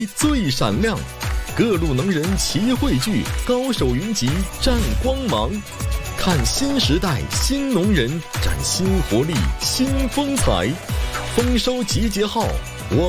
最闪亮，各路能人齐汇聚，高手云集展光芒。看新时代新农人，展新活力新风采。丰收集结号，